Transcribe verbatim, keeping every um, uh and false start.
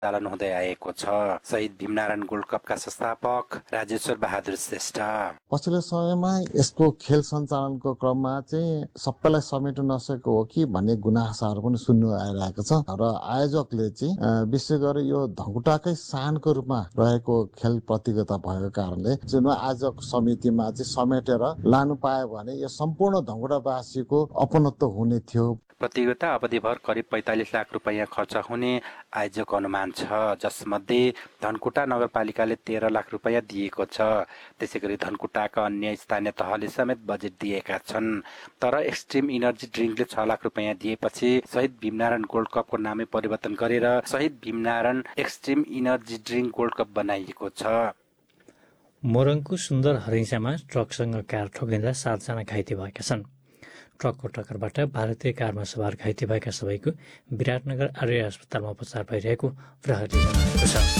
सञ्चालन हुँदै आएको छ। शहीद भीमनारायण गोल्ड कपका संस्थापक राजेश्वर बहादुर श्रेष्ठ पछिल्लो समयमा यसको खेल सञ्चालनको क्रममा चाहिँ सबैलाई समेट्न नसकेको हो कि भन्ने गुनासाहरू पनि सुन्नु आइरहेको छ र आयोजकले चाहिँ विशेष गरी यो धनकुटाकै सानको रूपमा रहेको खेल प्रतियोगिता भएको कारणले जुन आयोजक समितिमा चाहिँ समेटेर लानु पायो भने यो सम्पूर्ण धनकुटावासीको अपनत्व हुने थियो। प्रतियोगिता अवधिभर करिब पैंतालिस लाख रुपैयाँ खर्च हुने आयोजक अनुमान छ, जसमध्ये धनकुटा नगरपालिकाले तेह्र लाख रुपैयाँ दिएको छ। त्यसै गरी धनकुटाका अन्य स्थानीय तहले समेत बजेट दिएका छन्। तर एक्सट्रिम इनर्जी ड्रिङ्कले छ लाख रुपैयाँ दिएपछि शहीद भीमनारायण गोल्ड कपको नामै परिवर्तन गरेर शहीद भीमनारायण extreme energy drink gold cup बनाइएको छ। मोरङको सुन्दर हरिसामा ट्रकसँग कार ठोकिँदा सातजना घाइते भएका छन्। ट्रकको टक्करबाट भारतीय कारमा सवार घाइते भएका सबैको विराटनगर आर्य अस्पतालमा उपचार भइरहेको प्रहरीले जनाएको छ।